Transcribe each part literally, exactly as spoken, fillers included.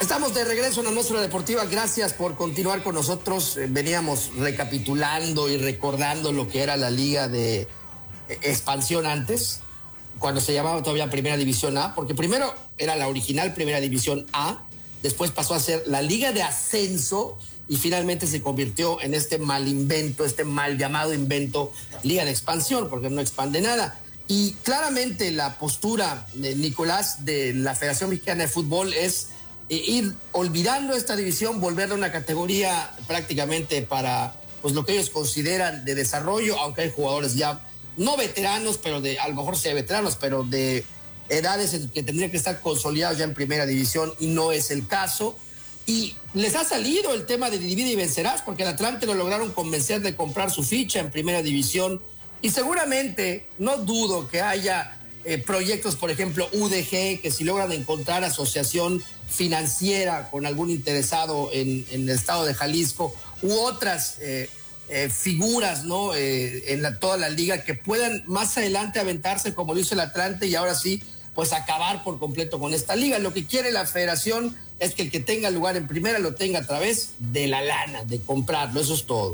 Estamos de regreso en la Atmósfera Deportiva. Gracias por continuar con nosotros. Eh, veníamos recapitulando y recordando lo que era la Liga de eh, Expansión antes, cuando se llamaba todavía Primera División A, porque primero era la original Primera División A, después pasó a ser la Liga de Ascenso y finalmente se convirtió en este mal invento, este mal llamado invento Liga de Expansión, porque no expande nada. Y claramente la postura de Nicolás de la Federación Mexicana de Fútbol es ir olvidando esta división, volverla a una categoría prácticamente para pues lo que ellos consideran de desarrollo, aunque hay jugadores ya no veteranos, pero de a lo mejor sea veteranos, pero de edades que tendrían que estar consolidados ya en primera división y no es el caso. Y les ha salido el tema de divide y vencerás, porque el Atlante lo lograron convencer de comprar su ficha en primera división y seguramente no dudo que haya eh, proyectos, por ejemplo U D G, que si logran encontrar asociación financiera con algún interesado en, en el estado de Jalisco u otras eh, eh, figuras, ¿no? Eh, en la, toda la liga que puedan más adelante aventarse como lo hizo el Atlante y ahora sí, pues acabar por completo con esta liga. Lo que quiere la federación es que el que tenga lugar en primera lo tenga a través de la lana, de comprarlo, eso es todo.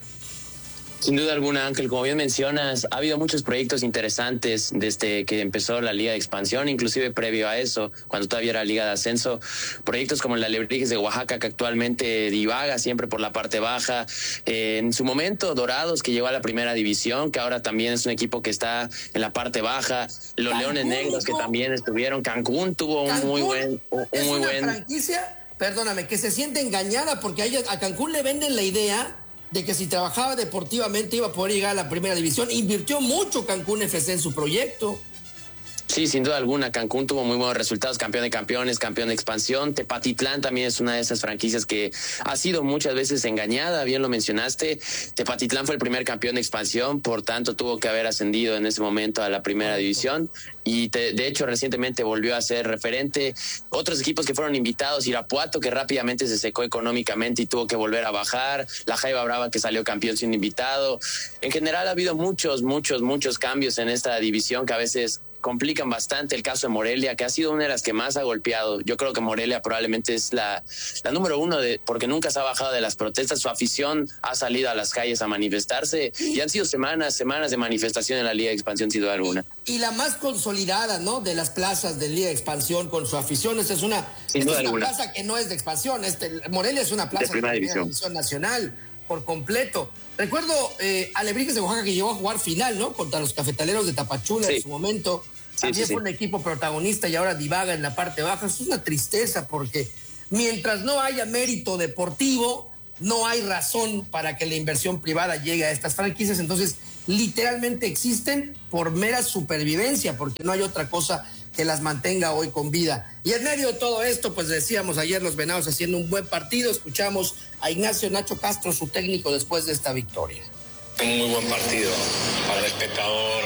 Sin duda alguna, Ángel, como bien mencionas, ha habido muchos proyectos interesantes desde que empezó la Liga de Expansión, inclusive previo a eso, cuando todavía era Liga de Ascenso, proyectos como el Alebrijes de Oaxaca, que actualmente divaga siempre por la parte baja, eh, en su momento Dorados, que llegó a la primera división, que ahora también es un equipo que está en la parte baja, los Cancún, Leones Negros, que también estuvieron, Cancún tuvo un Cancún muy buen... Un es muy una buen... franquicia, perdóname, que se siente engañada porque a, ella, a Cancún le venden la idea de que si trabajaba deportivamente iba a poder llegar a la primera división. Invirtió mucho Cancún F C en su proyecto. Sí, sin duda alguna, Cancún tuvo muy buenos resultados, campeón de campeones, campeón de expansión. Tepatitlán también es una de esas franquicias que ha sido muchas veces engañada, bien lo mencionaste. Tepatitlán fue el primer campeón de expansión, por tanto tuvo que haber ascendido en ese momento a la primera división y te, de hecho recientemente volvió a ser referente. Otros equipos que fueron invitados, Irapuato, que rápidamente se secó económicamente y tuvo que volver a bajar, la Jaiba Brava, que salió campeón siendo invitado. En general ha habido muchos, muchos, muchos cambios en esta división que a veces complican bastante. El caso de Morelia, que ha sido una de las que más ha golpeado. Yo creo que Morelia probablemente es la, la número uno, de, porque nunca se ha bajado de las protestas. Su afición ha salido a las calles a manifestarse y han sido semanas, semanas de manifestación en la Liga de Expansión, sin duda alguna. Y, y la más consolidada, ¿no? De las plazas de Liga de Expansión con su afición. Esta es una, sin esta duda es una alguna. plaza que no es de expansión. Este, Morelia es una plaza de primera, de división. división nacional por completo. Recuerdo eh, Alebrijes de Oaxaca, que llegó a jugar final, ¿no? Contra los Cafetaleros de Tapachula sí. en su momento. Sí, También sí, fue sí. un equipo protagonista y ahora divaga en la parte baja. Eso es una tristeza porque mientras no haya mérito deportivo, no hay razón para que la inversión privada llegue a estas franquicias. Entonces, literalmente existen por mera supervivencia, porque no hay otra cosa que las mantenga hoy con vida. Y en medio de todo esto, pues decíamos ayer los Venados haciendo un buen partido. Escuchamos a Ignacio Nacho Castro, su técnico, después de esta victoria. Un muy buen partido para el espectador,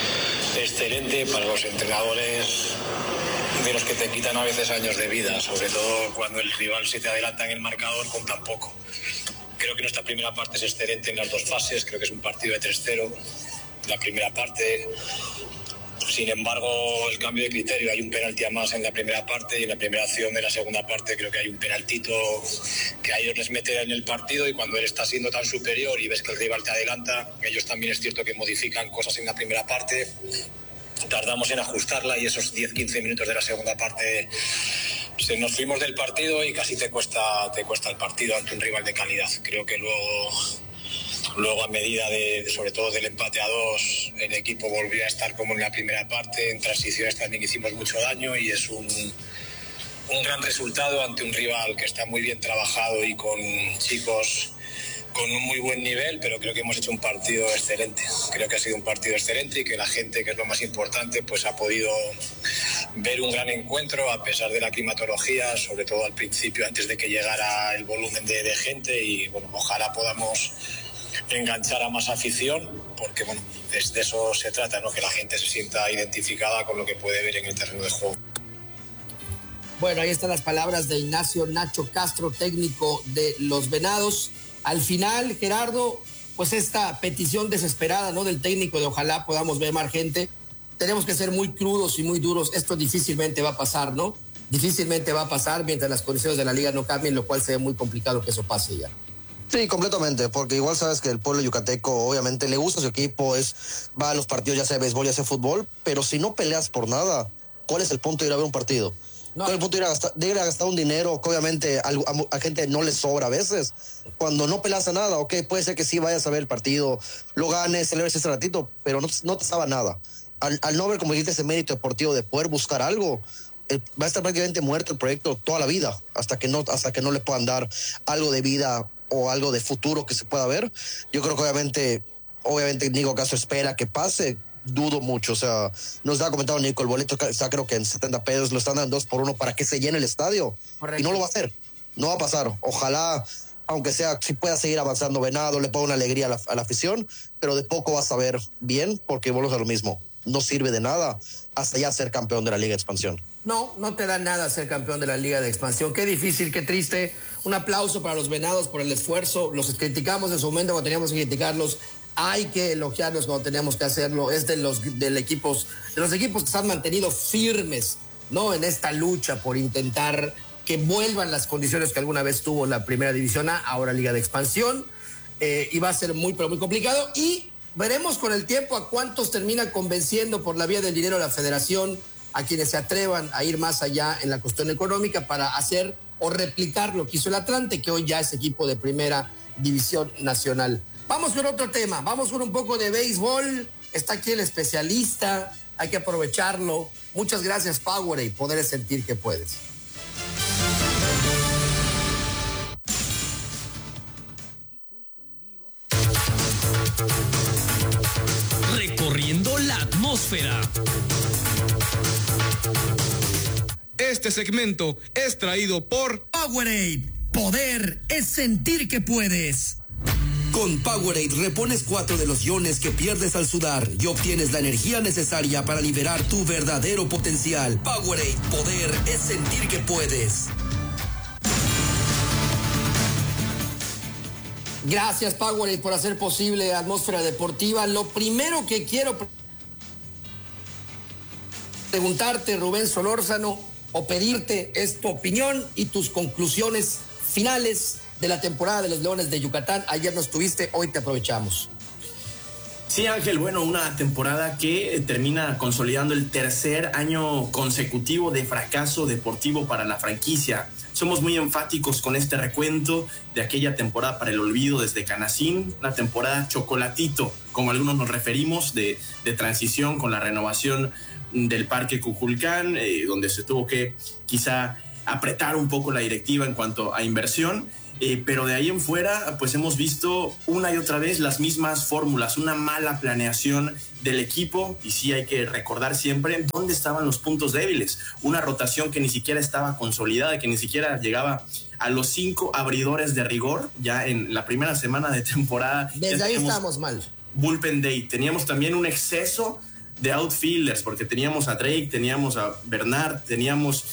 excelente para los entrenadores, de los que te quitan a veces años de vida, sobre todo cuando el rival se te adelanta en el marcador con tan poco. Creo que nuestra primera parte es excelente en las dos fases, creo que es un partido de tres cero, la primera parte. Sin embargo, el cambio de criterio, hay un penalti a más en la primera parte y en la primera acción de la segunda parte creo que hay un penaltito que a ellos les mete en el partido, y cuando él está siendo tan superior y ves que el rival te adelanta, ellos también es cierto que modifican cosas en la primera parte, tardamos en ajustarla y esos diez quince minutos de la segunda parte se nos fuimos del partido y casi te cuesta, te cuesta el partido ante un rival de calidad. Creo que luego... Luego, a medida de, sobre todo del empate a dos, el equipo volvió a estar como en la primera parte. En transiciones también hicimos mucho daño y es un, un gran resultado ante un rival que está muy bien trabajado y con chicos con un muy buen nivel, pero creo que hemos hecho un partido excelente. Creo que ha sido un partido excelente y que la gente, que es lo más importante, pues ha podido ver un gran encuentro a pesar de la climatología, sobre todo al principio, antes de que llegara el volumen de, de gente, y bueno, ojalá podamos enganchar a más afición, porque bueno, es de eso se trata, ¿no? Que la gente se sienta identificada con lo que puede ver en el terreno de juego. Bueno, ahí están las palabras de Ignacio Nacho Castro, técnico de los Venados. Al final, Gerardo, pues esta petición desesperada, ¿no?, del técnico de ojalá podamos ver más gente. Tenemos que ser muy crudos y muy duros. Esto difícilmente va a pasar, ¿no? difícilmente va a pasar mientras las condiciones de la liga no cambien, lo cual se ve muy complicado que eso pase ya. Sí, completamente, porque igual sabes que el pueblo yucateco obviamente le gusta a su equipo, es va a los partidos, ya sea béisbol, ya sea fútbol, pero si no peleas por nada, ¿cuál es el punto de ir a ver un partido? No. ¿Cuál es el punto de ir a gastar, de ir a gastar un dinero que obviamente a, a, a gente no le sobra a veces? Cuando no peleas a nada, ok, puede ser que sí vayas a ver el partido, lo ganes, celebres ese ratito, pero no, no te estaba nada. Al, al no ver, como dijiste, ese mérito deportivo de poder buscar algo, eh, va a estar prácticamente muerto el proyecto toda la vida, hasta que no, hasta que no le puedan dar algo de vida o algo de futuro que se pueda ver. Yo creo que obviamente, obviamente Nico Castro espera que pase, dudo mucho, o sea, nos ha comentado Nico, el boleto está creo que en setenta pesos, lo están dando dos por uno para que se llene el estadio. Correcto. Y no lo va a hacer, no va a pasar, ojalá, aunque sea, si pueda seguir avanzando Venado, le ponga una alegría a la, a la afición, pero de poco vas a ver bien, porque volvemos a lo mismo, no sirve de nada hasta ya ser campeón de la Liga de Expansión. No, no te da nada ser campeón de la Liga de Expansión. Qué difícil, qué triste. Un aplauso para los Venados por el esfuerzo. Los criticamos en su momento cuando teníamos que criticarlos. Hay que elogiarlos cuando teníamos que hacerlo. Es de los, del equipos, de los equipos que se han mantenido firmes, ¿no? En esta lucha por intentar que vuelvan las condiciones que alguna vez tuvo la Primera División A, ahora Liga de Expansión. Eh, y va a ser muy, pero muy complicado. Y veremos con el tiempo a cuántos termina convenciendo por la vía del dinero a la federación, a quienes se atrevan a ir más allá en la cuestión económica para hacer o replicar lo que hizo el Atlante, que hoy ya es equipo de Primera División Nacional. Vamos con otro tema, vamos con un poco de béisbol. Está aquí el especialista, hay que aprovecharlo. Muchas gracias, Powerade, poder sentir que puedes. Recorriendo la atmósfera. Este segmento es traído por Powerade. Poder es sentir que puedes. Con Powerade repones cuatro de los iones que pierdes al sudar y obtienes la energía necesaria para liberar tu verdadero potencial. Powerade, poder es sentir que puedes. Gracias, Powerade, por hacer posible Atmósfera Deportiva. Lo primero que quiero preguntarte, Rubén Solórzano, o pedirte es tu opinión y tus conclusiones finales de la temporada de los Leones de Yucatán. Ayer no estuviste, hoy te aprovechamos. Sí, Ángel, bueno, una temporada que termina consolidando el tercer año consecutivo de fracaso deportivo para la franquicia. Somos muy enfáticos con este recuento de aquella temporada para el olvido desde Canacín, una temporada chocolatito, como algunos nos referimos, de, de transición con la renovación del Parque Cuculcán, eh, donde se tuvo que quizá apretar un poco la directiva en cuanto a inversión. Eh, pero de ahí en fuera, pues hemos visto una y otra vez las mismas fórmulas, una mala planeación del equipo, y sí hay que recordar siempre dónde estaban los puntos débiles, una rotación que ni siquiera estaba consolidada, que ni siquiera llegaba a los cinco abridores de rigor, ya en la primera semana de temporada. Desde ahí estábamos mal. Bullpen Day, teníamos también un exceso de outfielders, porque teníamos a Drake, teníamos a Bernard, teníamos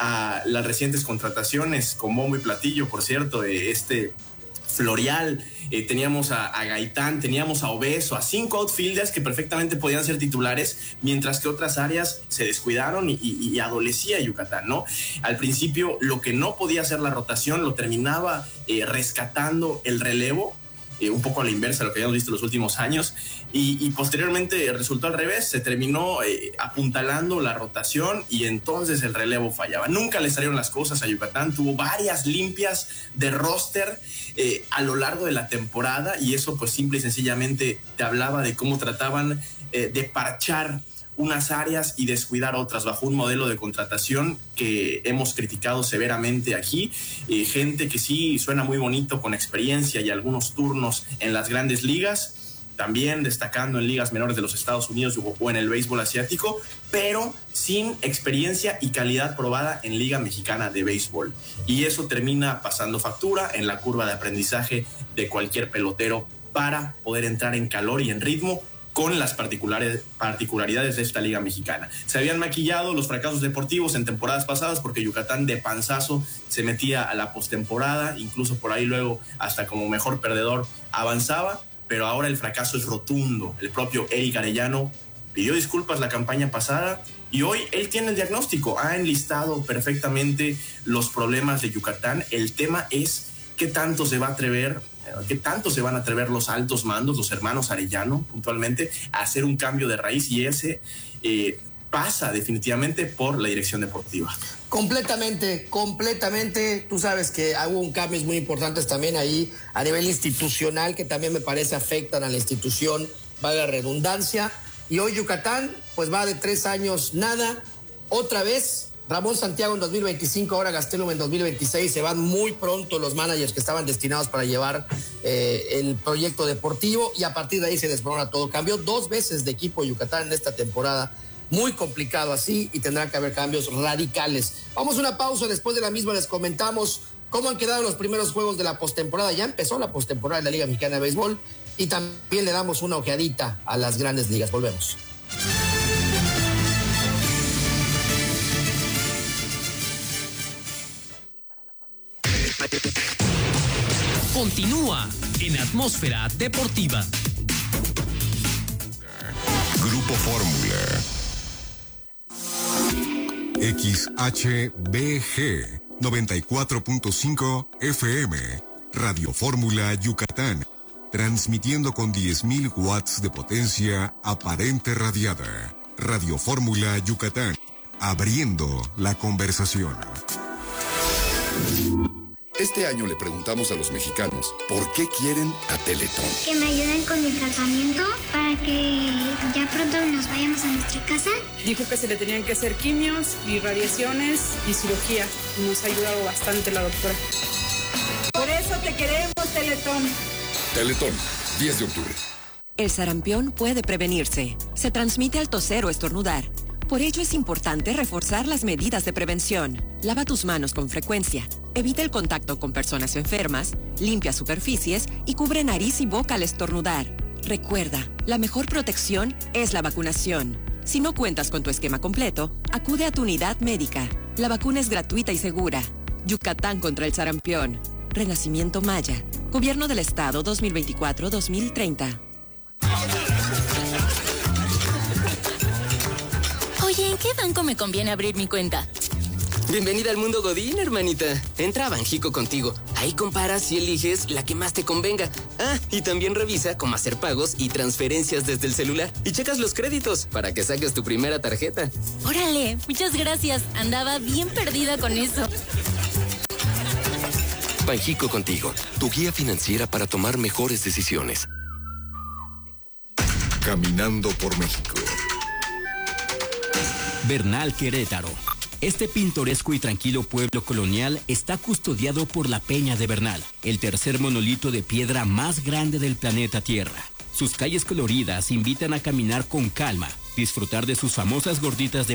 a las recientes contrataciones con bombo y platillo, por cierto, eh, este Florial, eh, teníamos a, a Gaitán, teníamos a Obeso, a cinco outfielders que perfectamente podían ser titulares, mientras que otras áreas se descuidaron y, y, y adolecía Yucatán, ¿no? Al principio lo que no podía hacer la rotación lo terminaba eh, rescatando el relevo, Eh, un poco a la inversa de lo que habíamos visto en los últimos años, y, y posteriormente resultó al revés, se terminó eh, apuntalando la rotación y entonces el relevo fallaba. Nunca le salieron las cosas a Yucatán, tuvo varias limpias de roster eh, a lo largo de la temporada, y eso pues simple y sencillamente te hablaba de cómo trataban eh, de parchar unas áreas y descuidar otras bajo un modelo de contratación que hemos criticado severamente aquí. Eh, gente que sí suena muy bonito con experiencia y algunos turnos en las grandes ligas, también destacando en ligas menores de los Estados Unidos o en el béisbol asiático, pero sin experiencia y calidad probada en Liga Mexicana de Béisbol. Y eso termina pasando factura en la curva de aprendizaje de cualquier pelotero para poder entrar en calor y en ritmo con las particulares, particularidades de esta Liga Mexicana. Se habían maquillado los fracasos deportivos en temporadas pasadas porque Yucatán de panzazo se metía a la postemporada, incluso por ahí luego hasta como mejor perdedor avanzaba, pero ahora el fracaso es rotundo. El propio Eric Arellano pidió disculpas la campaña pasada Y hoy él tiene el diagnóstico, ha enlistado perfectamente los problemas de Yucatán. El tema es qué tanto se va a atrever, qué tanto se van a atrever los altos mandos, los hermanos Arellano, puntualmente, a hacer un cambio de raíz, y ese eh, pasa definitivamente por la dirección deportiva. Completamente, completamente. Tú sabes que hubo un cambios muy importantes también ahí a nivel institucional que también me parece afectan a la institución, valga la redundancia. Y hoy Yucatán pues va de tres años nada, otra vez Ramón Santiago en dos mil veinticinco, ahora Gastelum en dos mil veintiséis, se van muy pronto los managers que estaban destinados para llevar eh, el proyecto deportivo, y a partir de ahí se desmorona todo. Cambió dos veces de equipo Yucatán en esta temporada, muy complicado así, y tendrán que haber cambios radicales. Vamos a una pausa, después de la misma les comentamos cómo han quedado los primeros juegos de la postemporada. Ya empezó la postemporada de la Liga Mexicana de Béisbol, y también le damos una ojeadita a las grandes ligas. Volvemos. Continúa en Atmósfera Deportiva. Grupo Fórmula. X H B G noventa y cuatro punto cinco F M. Radio Fórmula Yucatán. Transmitiendo con diez mil watts de potencia aparente radiada. Radio Fórmula Yucatán. Abriendo la conversación. Este año le preguntamos a los mexicanos por qué quieren a Teletón. Que me ayuden con mi tratamiento para que ya pronto nos vayamos a nuestra casa. Dijo que se le tenían que hacer quimios y radiaciones y cirugía. Nos ha ayudado bastante la doctora. Por eso te queremos, Teletón. Teletón, diez de octubre. El sarampión puede prevenirse. Se transmite al toser o estornudar. Por ello es importante reforzar las medidas de prevención. Lava tus manos con frecuencia. Evita el contacto con personas enfermas. Limpia superficies y cubre nariz y boca al estornudar. Recuerda, la mejor protección es la vacunación. Si no cuentas con tu esquema completo, acude a tu unidad médica. La vacuna es gratuita y segura. Yucatán contra el sarampión. Renacimiento Maya. Gobierno del Estado dos mil veinticuatro a dos mil treinta. Oye, ¿en qué banco me conviene abrir mi cuenta? Bienvenida al mundo Godín, hermanita. Entra a Banjico Contigo. Ahí comparas y eliges la que más te convenga. Ah, y también revisa cómo hacer pagos y transferencias desde el celular. Y checas los créditos para que saques tu primera tarjeta. Órale, muchas gracias. Andaba bien perdida con eso. Banjico Contigo, tu guía financiera para tomar mejores decisiones. Caminando por México. Bernal, Querétaro. Este pintoresco y tranquilo pueblo colonial está custodiado por la Peña de Bernal, el tercer monolito de piedra más grande del planeta Tierra. Sus calles coloridas invitan a caminar con calma, disfrutar de sus famosas gorditas de